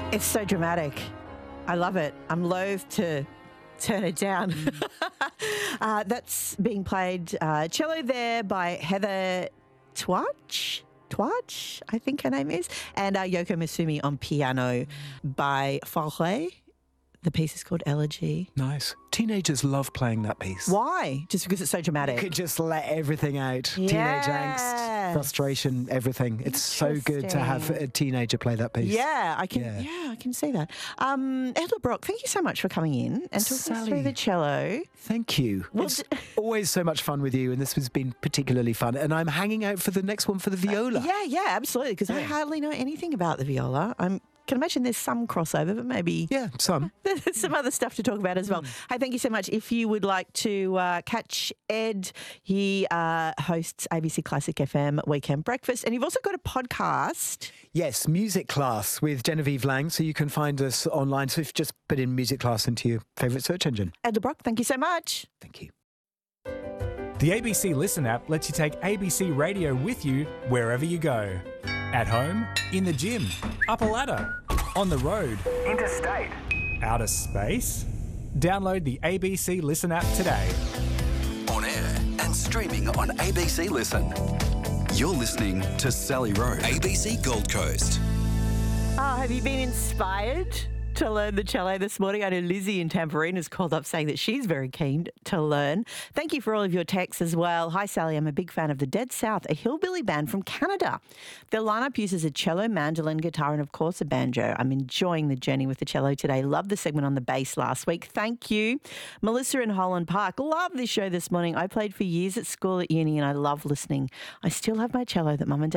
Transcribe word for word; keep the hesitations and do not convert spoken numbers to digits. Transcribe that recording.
It's so dramatic. I love it. I'm loath to turn it down. uh, that's being played uh, cello there by Heather Twatch. Twatch, I think her name is, and uh, Yoko Misumi on piano by Fauré. The piece is called Elegy. Nice. Teenagers love playing that piece. Why? Just because it's so dramatic? You could just let everything out. Yes. Teenage angst, frustration, everything. It's so good to have a teenager play that piece. Yeah, I can. Yeah. Yeah, I can see that. Um, Edla Brock, thank you so much for coming in and talking us Sally. through the cello. Thank you. Well, it's d- always so much fun with you, and this has been particularly fun. And I'm hanging out for the next one for the viola. Yeah, yeah, absolutely. Because I Yeah. hardly know anything about the viola. I can imagine there's some crossover, but maybe Yeah, some. there's some other stuff to talk about as well. Hey, thank you so much. If you would like to uh, catch Ed, he uh, hosts A B C Classic F M Weekend Breakfast, and you've also got a podcast. Yes, Music Class with Genevieve Lang. So you can find us online. So if you just put in Music Class into your favourite search engine. Edla Brock, thank you so much. Thank you. The A B C Listen app lets you take A B C Radio with you wherever you go. At home, in the gym, up a ladder, on the road, interstate, outer space. Download the A B C Listen app today. On air and streaming on A B C Listen. You're listening to Sally Rowe, A B C Gold Coast. Oh, have you been inspired to learn the cello this morning? I know Lizzie in Tambourine has called up saying that she's very keen to learn. Thank you for all of your texts as well. Hi, Sally. I'm a big fan of the Dead South, a hillbilly band from Canada. Their lineup uses a cello, mandolin, guitar, and of course a banjo. I'm enjoying the journey with the cello today. Love the segment on the bass last week. Thank you. Melissa in Holland Park. Love this show this morning. I played for years at school, at uni, and I love listening. I still have my cello that Mum and Dad